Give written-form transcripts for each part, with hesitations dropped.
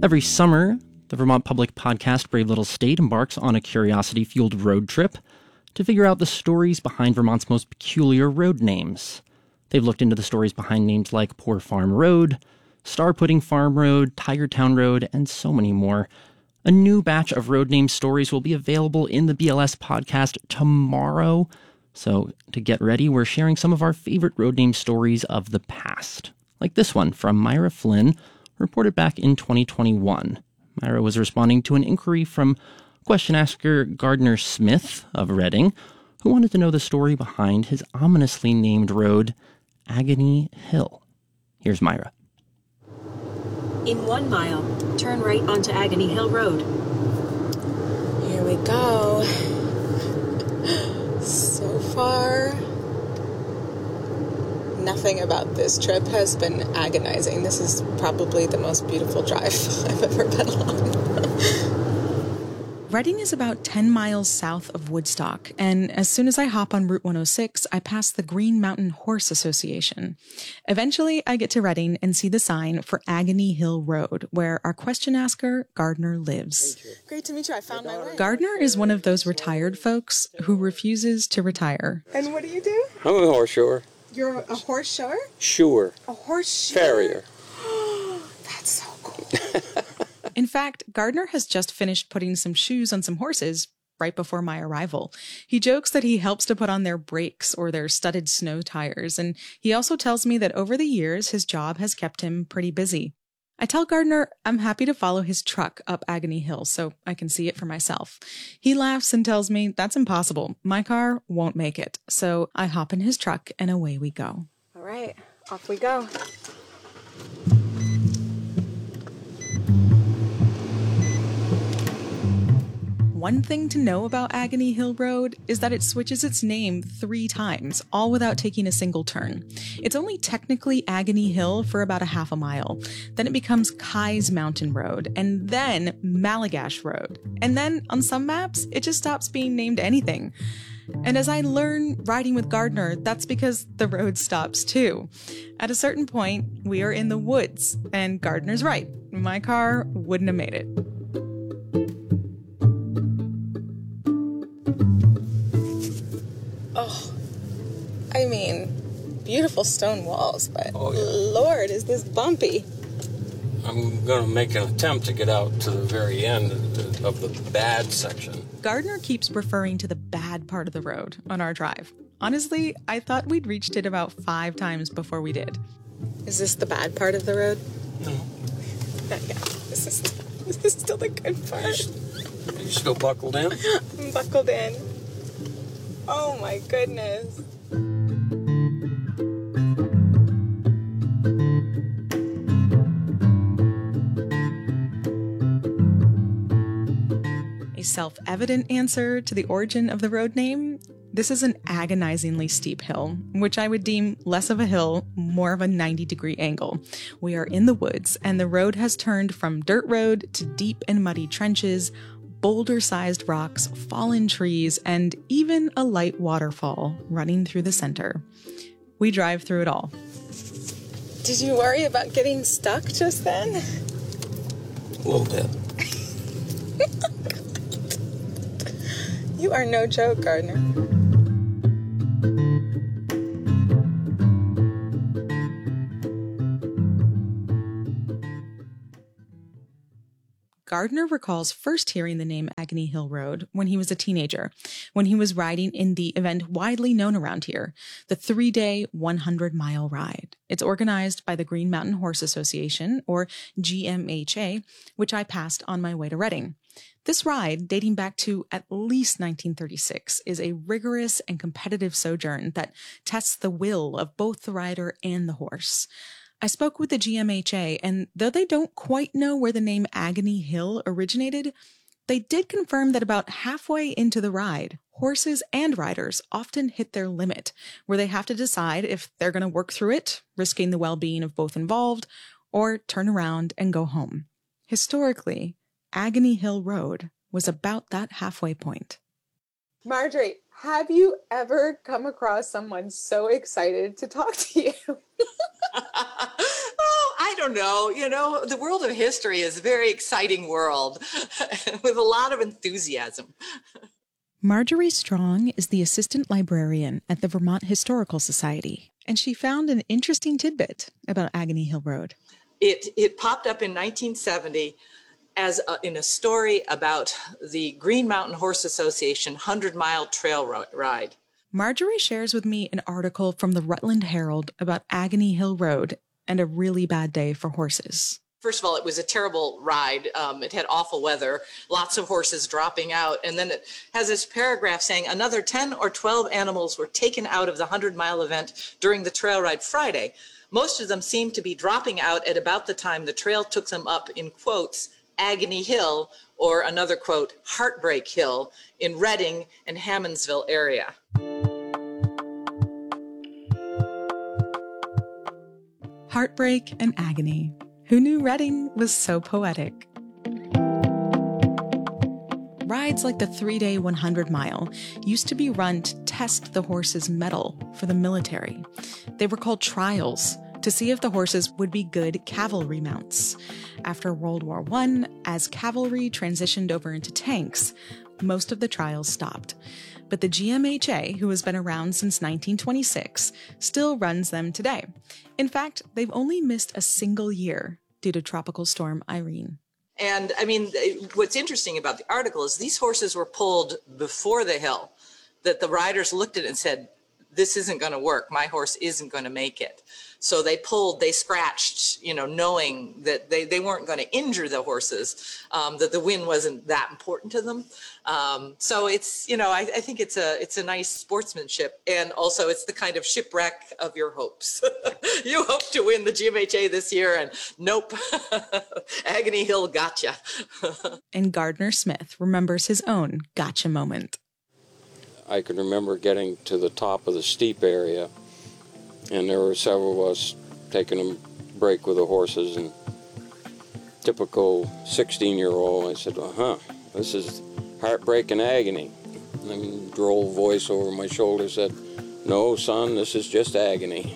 Every summer, the Vermont Public Podcast Brave Little State embarks on a curiosity-fueled road trip to figure out the stories behind Vermont's most peculiar road names. They've looked into the stories behind names like Poor Farm Road, Star Pudding Farm Road, Tigertown Road, and so many more. A new batch of road name stories will be available in the BLS podcast tomorrow. So to get ready, we're sharing some of our favorite road name stories of the past. Like this one from Myra Flynn, reported back in 2021. Myra was responding to an inquiry from question asker Gardner Smith of Reading, who wanted to know the story behind his ominously named road, Agony Hill. Here's Myra. In 1 mile, turn right onto Agony Hill Road. Here we go. So far, nothing about this trip has been agonizing. This is probably the most beautiful drive I've ever been on. Reading is about 10 miles south of Woodstock, and as soon as I hop on Route 106, I pass the Green Mountain Horse Association. Eventually, I get to Reading and see the sign for Agony Hill Road, where our question asker, Gardner, lives. Great to meet you. I found my way. Gardner is one of those retired folks who refuses to retire. And what do you do? I'm a horse shower. You're a horse shower? Sure. A horse shower? Farrier. That's so cool. In fact, Gardner has just finished putting some shoes on some horses right before my arrival. He jokes that he helps to put on their brakes or their studded snow tires, and he also tells me that over the years, his job has kept him pretty busy. I tell Gardner I'm happy to follow his truck up Agony Hill so I can see it for myself. He laughs and tells me that's impossible. My car won't make it. So I hop in his truck and away we go. All right, off we go. One thing to know about Agony Hill Road is that it switches its name 3 times, all without taking a single turn. It's only technically Agony Hill for about a half a mile. Then it becomes Kai's Mountain Road, and then Malagash Road. And then, on some maps, it just stops being named anything. And as I learn riding with Gardner, that's because the road stops too. At a certain point, we are in the woods, and Gardner's right. My car wouldn't have made it. Oh, I mean, beautiful stone walls, but Oh, yeah. Lord, is this bumpy. I'm going to make an attempt to get out to the very end of the bad section. Gardner keeps referring to the bad part of the road on our drive. Honestly, I thought we'd reached it about 5 times before we did. Is this the bad part of the road? No. Yeah, this is still the good part. You still buckled in? I'm buckled in. Oh my goodness. A self-evident answer to the origin of the road name? This is an agonizingly steep hill, which I would deem less of a hill, more of a 90-degree angle. We are in the woods, and the road has turned from dirt road to deep and muddy trenches, boulder-sized rocks, fallen trees, and even a light waterfall running through the center. We drive through it all. Did you worry about getting stuck just then? A little bit. You are no joke, Gardner. Gardner recalls first hearing the name Agony Hill Road when he was a teenager, when he was riding in the event widely known around here, the 3-day, 100-mile ride. It's organized by the Green Mountain Horse Association, or GMHA, which I passed on my way to Reading. This ride, dating back to at least 1936, is a rigorous and competitive sojourn that tests the will of both the rider and the horse. I spoke with the GMHA, and though they don't quite know where the name Agony Hill originated, they did confirm that about halfway into the ride, horses and riders often hit their limit, where they have to decide if they're going to work through it, risking the well-being of both involved, or turn around and go home. Historically, Agony Hill Road was about that halfway point. Marjorie, have you ever come across someone so excited to talk to you? Oh, I don't know. The world of history is a very exciting world with a lot of enthusiasm. Marjorie Strong is the assistant librarian at the Vermont Historical Society, and she found an interesting tidbit about Agony Hill Road. It popped up in 1970 as in a story about the Green Mountain Horse Association 100-mile trail ride. Marjorie shares with me an article from the Rutland Herald about Agony Hill Road and a really bad day for horses. First of all, it was a terrible ride. It had awful weather, lots of horses dropping out. And then it has this paragraph saying another 10 or 12 animals were taken out of the 100-mile event during the trail ride Friday. Most of them seemed to be dropping out at about the time the trail took them up, in quotes, Agony Hill, or another quote, Heartbreak Hill, in Reading and Hammondsville area. Heartbreak and agony. Who knew Reading was so poetic? Rides like the 3-day 100-mile used to be run to test the horse's mettle for the military. They were called trials to see if the horses would be good cavalry mounts. After World War I, as cavalry transitioned over into tanks, most of the trials stopped. But the GMHA, who has been around since 1926, still runs them today. In fact, they've only missed a single year due to Tropical Storm Irene. And what's interesting about the article is these horses were pulled before the hill, that the riders looked at it and said, this isn't going to work. My horse isn't going to make it. So they scratched, knowing that they weren't going to injure the horses, that the wind wasn't that important to them. So it's, I think it's a nice sportsmanship. And also it's the kind of shipwreck of your hopes. You hope to win the GMHA this year and nope, Agony Hill gotcha. And Gardner Smith remembers his own gotcha moment. I can remember getting to the top of the steep area, and there were several of us taking a break with the horses, and typical 16-year-old, I said, this is heartbreak and agony. And then a droll voice over my shoulder said, no, son, this is just agony.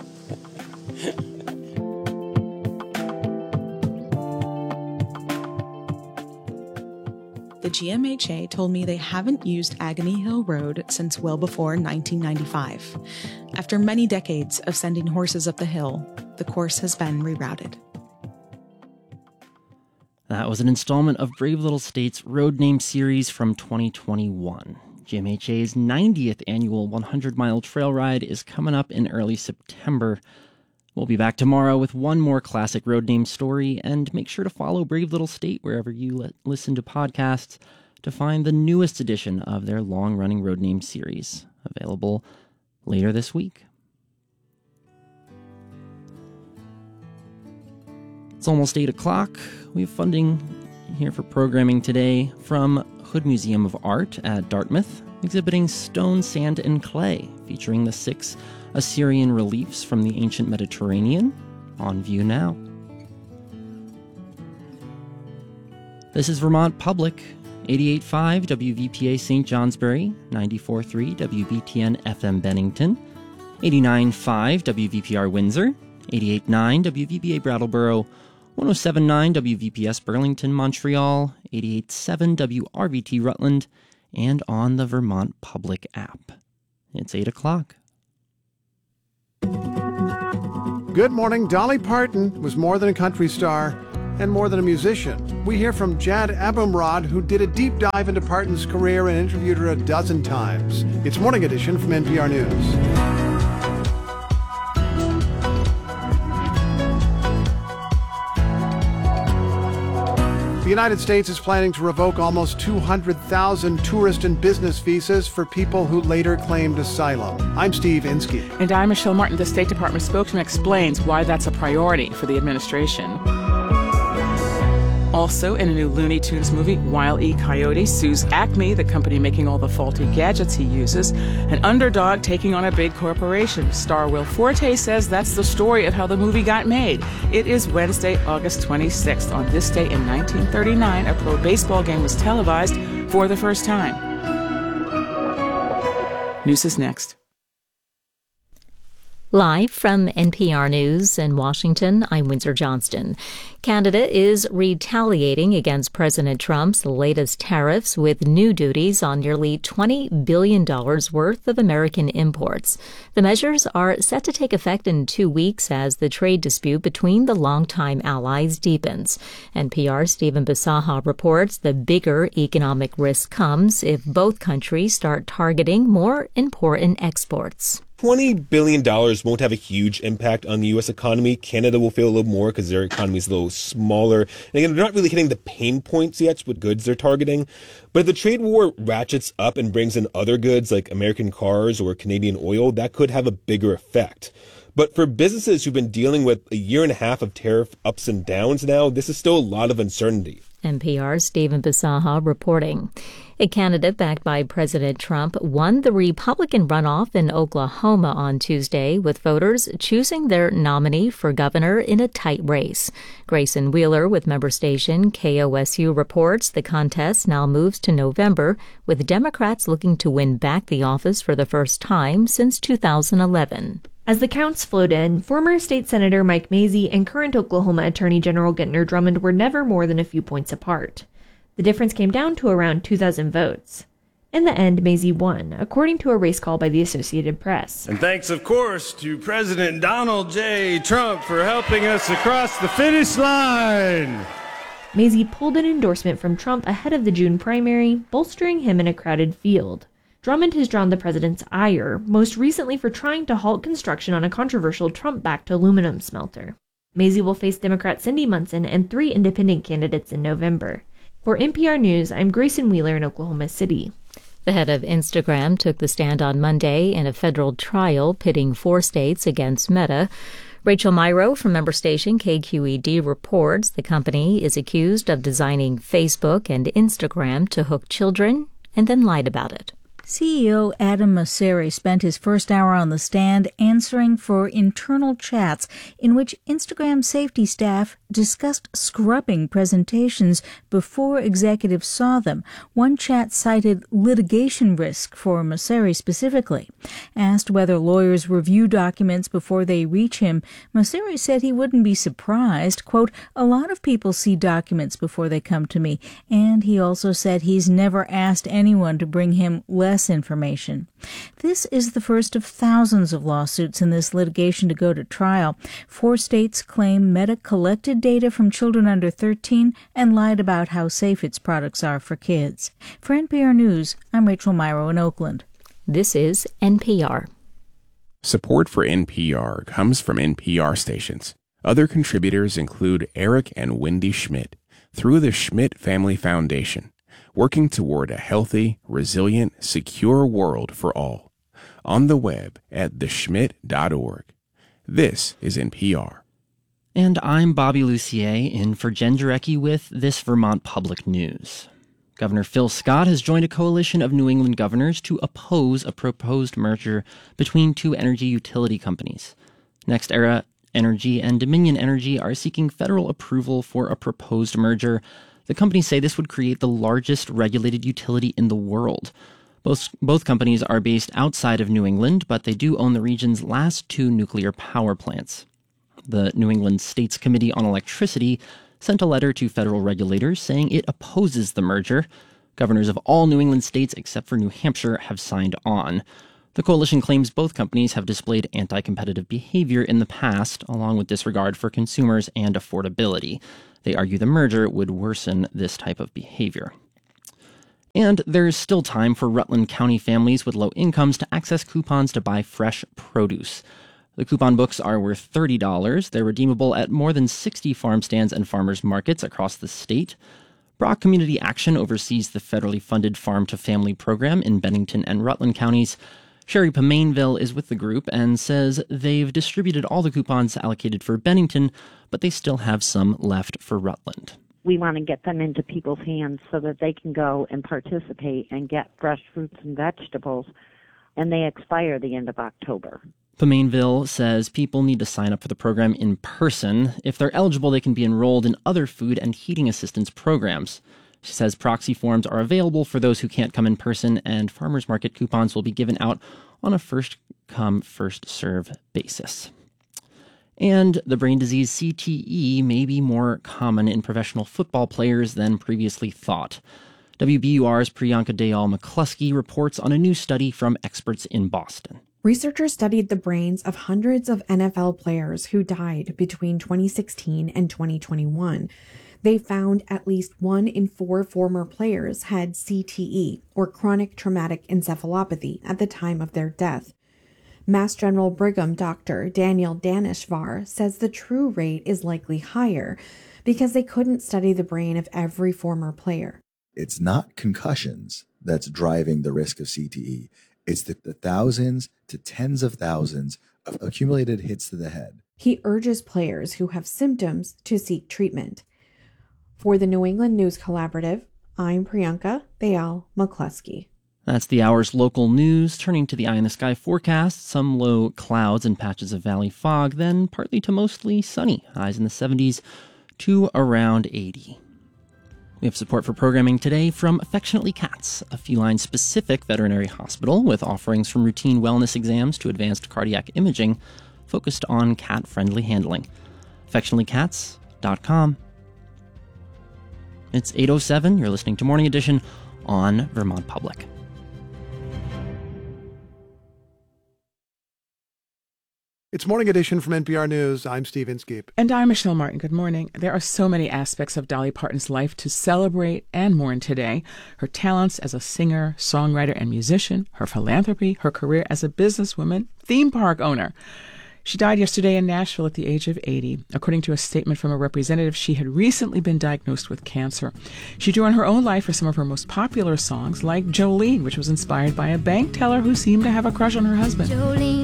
The GMHA told me they haven't used Agony Hill Road since well before 1995. After many decades of sending horses up the hill, the course has been rerouted. That was an installment of Brave Little State's Road Name Series from 2021. GMHA's 90th annual 100-mile trail ride is coming up in early September. We'll be back tomorrow with one more classic road name story, and make sure to follow Brave Little State wherever you listen to podcasts to find the newest edition of their long-running road name series, available later this week. It's almost 8 o'clock. We have funding here for programming today from Hood Museum of Art at Dartmouth, exhibiting Stone, Sand, and Clay, featuring the 6 Assyrian reliefs from the ancient Mediterranean, on view now. This is Vermont Public, 88.5 WVPA St. Johnsbury, 94.3 WBTN FM Bennington, 89.5 WVPR Windsor, 88.9 WVBA Brattleboro, 107.9 WVPS Burlington, Montreal, 88.7 WRVT Rutland, and on the Vermont Public app. It's 8 o'clock. Good morning. Dolly Parton was more than a country star and more than a musician. We hear from Jad Abumrad, who did a deep dive into Parton's career and interviewed her a dozen times. It's Morning Edition from NPR News. The United States is planning to revoke almost 200,000 tourist and business visas for people who later claimed asylum. I'm Steve Inskeep. And I'm Michelle Martin. The State Department spokesman explains why that's a priority for the administration. Also, in a new Looney Tunes movie, Wile E. Coyote sues Acme, the company making all the faulty gadgets he uses, an underdog taking on a big corporation. Star Will Forte says that's the story of how the movie got made. It is Wednesday, August 26th. On this day in 1939, a pro baseball game was televised for the first time. News is next. Live from NPR News in Washington, I'm Windsor Johnston. Canada is retaliating against President Trump's latest tariffs with new duties on nearly $20 billion worth of American imports. The measures are set to take effect in 2 weeks as the trade dispute between the longtime allies deepens. NPR's Stephen Bisaha reports the bigger economic risk comes if both countries start targeting more important exports. $20 billion won't have a huge impact on the U.S. economy. Canada will feel a little more because their economy is a little smaller. And again, they're not really hitting the pain points yet with goods they're targeting. But if the trade war ratchets up and brings in other goods like American cars or Canadian oil, that could have a bigger effect. But for businesses who've been dealing with a year and a half of tariff ups and downs now, this is still a lot of uncertainty. NPR's Stephen Bisaha reporting. A candidate backed by President Trump won the Republican runoff in Oklahoma on Tuesday, with voters choosing their nominee for governor in a tight race. Grayson Wheeler with member station KOSU reports the contest now moves to November, with Democrats looking to win back the office for the first time since 2011. As the counts flowed in, former state senator Mike Mazzei and current Oklahoma Attorney General Gentner Drummond were never more than a few points apart. The difference came down to around 2,000 votes. In the end, Mazzei won, according to a race call by the Associated Press. And thanks, of course, to President Donald J. Trump for helping us across the finish line. Mazzei pulled an endorsement from Trump ahead of the June primary, bolstering him in a crowded field. Drummond has drawn the president's ire, most recently for trying to halt construction on a controversial Trump-backed aluminum smelter. Mazzei will face Democrat Cindy Munson and 3 independent candidates in November. For NPR News, I'm Grayson Wheeler in Oklahoma City. The head of Instagram took the stand on Monday in a federal trial pitting 4 states against Meta. Rachel Myrow from member station KQED reports the company is accused of designing Facebook and Instagram to hook children and then lied about it. CEO Adam Mosseri spent his first hour on the stand answering for internal chats in which Instagram safety staff discussed scrubbing presentations before executives saw them. One chat cited litigation risk for Mosseri specifically. Asked whether lawyers review documents before they reach him, Mosseri said he wouldn't be surprised. Quote, "A lot of people see documents before they come to me," and he also said he's never asked anyone to bring him less information. This is the first of thousands of lawsuits in this litigation to go to trial. 4 states claim Meta collected data from children under 13 and lied about how safe its products are for kids. For NPR News, I'm Rachel Myrow in Oakland. This is NPR. Support for NPR comes from NPR stations. Other contributors include Eric and Wendy Schmidt through the Schmidt Family Foundation, working toward a healthy, resilient, secure world for all. On the web at theschmidt.org. This is NPR. And I'm Bobby Lucier in for Jen Jarecki with This Vermont Public News. Governor Phil Scott has joined a coalition of New England governors to oppose a proposed merger between 2 energy utility companies. NextEra Energy and Dominion Energy are seeking federal approval for a proposed merger. The companies say this would create the largest regulated utility in the world. Both companies are based outside of New England, but they do own the region's last 2 nuclear power plants. The New England States Committee on Electricity sent a letter to federal regulators saying it opposes the merger. Governors of all New England states except for New Hampshire have signed on. The coalition claims both companies have displayed anti-competitive behavior in the past, along with disregard for consumers and affordability. They argue the merger would worsen this type of behavior. And there's still time for Rutland County families with low incomes to access coupons to buy fresh produce. The coupon books are worth $30. They're redeemable at more than 60 farm stands and farmers markets across the state. Brock Community Action oversees the federally funded Farm to Family program in Bennington and Rutland counties. Sherry Pamainville is with the group and says they've distributed all the coupons allocated for Bennington, but they still have some left for Rutland. We want to get them into people's hands so that they can go and participate and get fresh fruits and vegetables, and they expire the end of October. Pamainville says people need to sign up for the program in person. If they're eligible, they can be enrolled in other food and heating assistance programs. She says proxy forms are available for those who can't come in person, and farmers market coupons will be given out on a first-come, first-serve basis. And the brain disease CTE may be more common in professional football players than previously thought. WBUR's Priyanka Dayal McCluskey reports on a new study from experts in Boston. Researchers studied the brains of hundreds of NFL players who died between 2016 and 2021. They found at least 1 in 4 former players had CTE, or chronic traumatic encephalopathy, at the time of their death. Mass General Brigham Dr. Daniel Daneshvar says the true rate is likely higher because they couldn't study the brain of every former player. It's not concussions that's driving the risk of CTE. It's the thousands to tens of thousands of accumulated hits to the head. He urges players who have symptoms to seek treatment. For the New England News Collaborative, I'm Priyanka Dayal McCluskey. That's the hour's local news. Turning to the eye in the sky forecast, some low clouds and patches of valley fog, then partly to mostly sunny, highs in the 70s to around 80. We have support for programming today from Affectionately Cats, a feline-specific veterinary hospital with offerings from routine wellness exams to advanced cardiac imaging focused on cat-friendly handling. AffectionatelyCats.com. It's 8:07. You're listening to Morning Edition on Vermont Public. It's Morning Edition from NPR News. I'm Steve Inskeep. And I'm Michelle Martin. Good morning. There are so many aspects of Dolly Parton's life to celebrate and mourn today. Her talents as a singer, songwriter, and musician, her philanthropy, her career as a businesswoman, theme park owner. She died yesterday in Nashville at the age of 80. According to a statement from a representative, she had recently been diagnosed with cancer. She drew on her own life for some of her most popular songs, like Jolene, which was inspired by a bank teller who seemed to have a crush on her husband. Jolene.